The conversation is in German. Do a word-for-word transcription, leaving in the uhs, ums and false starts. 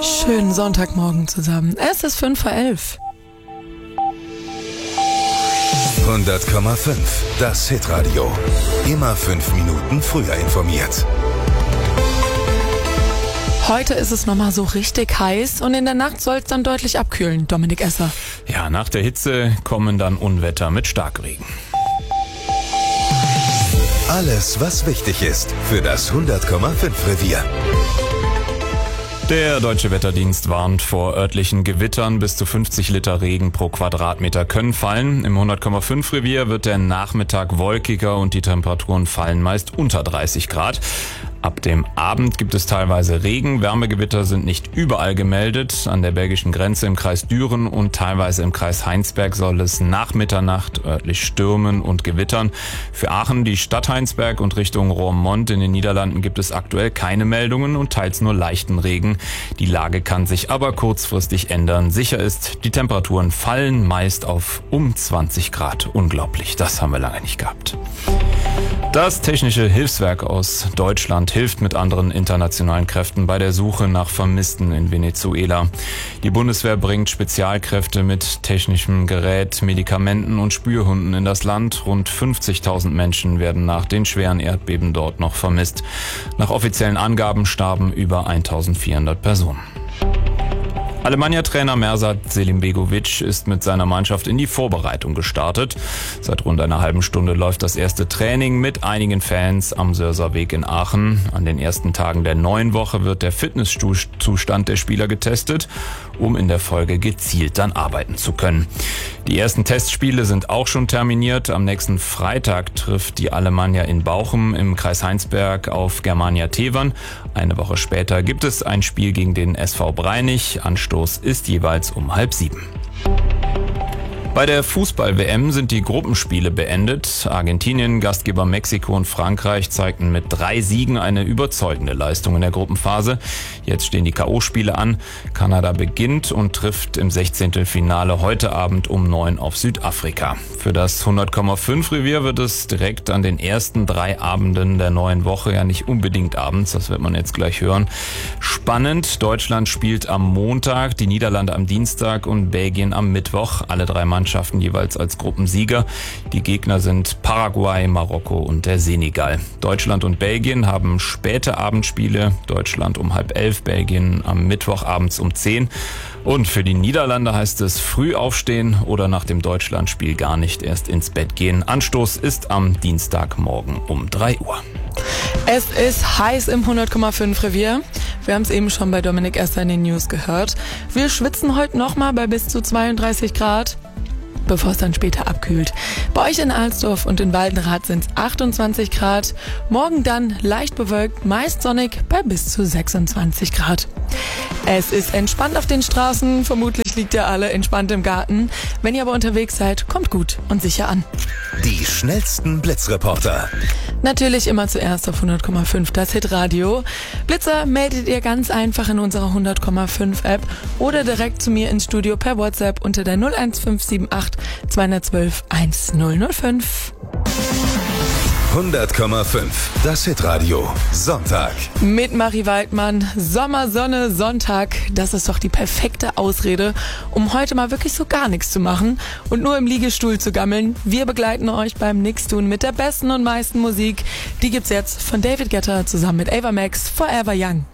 Schönen Sonntagmorgen zusammen. Es ist fünf vor elf. hundert Komma fünf, das Hitradio. Immer fünf Minuten früher informiert. Heute ist es nochmal so richtig heiß und in der Nacht soll es dann deutlich abkühlen, Dominik Esser. Ja, nach der Hitze kommen dann Unwetter mit Starkregen. Alles, was wichtig ist für das hundert Komma fünf Revier. Der Deutsche Wetterdienst warnt vor örtlichen Gewittern. Bis zu fünfzig Liter Regen pro Quadratmeter können fallen. Im hundert Komma fünf Revier wird der Nachmittag wolkiger und die Temperaturen fallen meist unter dreißig Grad. Ab dem Abend gibt es teilweise Regen. Wärmegewitter sind nicht überall gemeldet. An der belgischen Grenze im Kreis Düren und teilweise im Kreis Heinsberg soll es nach Mitternacht örtlich stürmen und gewittern. Für Aachen, die Stadt Heinsberg und Richtung Roermond in den Niederlanden gibt es aktuell keine Meldungen und teils nur leichten Regen. Die Lage kann sich aber kurzfristig ändern. Sicher ist, die Temperaturen fallen meist auf um zwanzig Grad. Unglaublich, das haben wir lange nicht gehabt. Das Technische Hilfswerk aus Deutschland hilft mit anderen internationalen Kräften bei der Suche nach Vermissten in Venezuela. Die Bundeswehr bringt Spezialkräfte mit technischem Gerät, Medikamenten und Spürhunden in das Land. Rund fünfzigtausend Menschen werden nach den schweren Erdbeben dort noch vermisst. Nach offiziellen Angaben starben über eintausendvierhundert Personen. Alemannia-Trainer Mersat Selimbegovic ist mit seiner Mannschaft in die Vorbereitung gestartet. Seit rund einer halben Stunde läuft das erste Training mit einigen Fans am Sörserweg in Aachen. An den ersten Tagen der neuen Woche wird der Fitnesszustand der Spieler getestet, um in der Folge gezielt dann arbeiten zu können. Die ersten Testspiele sind auch schon terminiert. Am nächsten Freitag trifft die Alemannia in Bauchem im Kreis Heinsberg auf Germania Tevern. Eine Woche später gibt es ein Spiel gegen den S V Breinig. Anstoß ist jeweils um halb sieben. Bei der Fußball-W M sind die Gruppenspiele beendet. Argentinien, Gastgeber Mexiko und Frankreich zeigten mit drei Siegen eine überzeugende Leistung in der Gruppenphase. Jetzt stehen die K O-Spiele an. Kanada beginnt und trifft im Sechzehntelfinale heute Abend um neun auf Südafrika. Für das hundert Komma fünf Revier wird es direkt an den ersten drei Abenden der neuen Woche, ja nicht unbedingt abends, das wird man jetzt gleich hören, spannend. Deutschland spielt am Montag, die Niederlande am Dienstag und Belgien am Mittwoch. Alle drei Mannschaften Mannschaften jeweils als Gruppensieger. Die Gegner sind Paraguay, Marokko und der Senegal. Deutschland und Belgien haben späte Abendspiele. Deutschland um halb elf, Belgien am Mittwoch abends um zehn. Und für die Niederlande heißt es früh aufstehen oder nach dem Deutschlandspiel gar nicht erst ins Bett gehen. Anstoß ist am Dienstagmorgen um drei Uhr. Es ist heiß im hundert Komma fünf Revier. Wir haben es eben schon bei Dominik Esser in den News gehört. Wir schwitzen heute nochmal bei bis zu zweiunddreißig Grad. Bevor es dann später abkühlt. Bei euch in Alsdorf und in Waldenrath sind es achtundzwanzig Grad. Morgen dann leicht bewölkt, meist sonnig bei bis zu sechsundzwanzig Grad. Es ist entspannt auf den Straßen. Vermutlich liegt ihr alle entspannt im Garten. Wenn ihr aber unterwegs seid, kommt gut und sicher an. Die schnellsten Blitzreporter. Natürlich immer zuerst auf hundert Komma fünf das Hitradio. Blitzer meldet ihr ganz einfach in unserer hundert Komma fünf App oder direkt zu mir ins Studio per WhatsApp unter der null eins fünf sieben acht zwei eins zwei eins null null fünf. hundert Komma fünf, das Hitradio, Sonntag. Mit Marie Waldmann, Sommersonne, Sonntag. Das ist doch die perfekte Ausrede, um heute mal wirklich so gar nichts zu machen und nur im Liegestuhl zu gammeln. Wir begleiten euch beim Nixtun mit der besten und meisten Musik. Die gibt's jetzt von David Guetta zusammen mit Ava Max, Forever Young.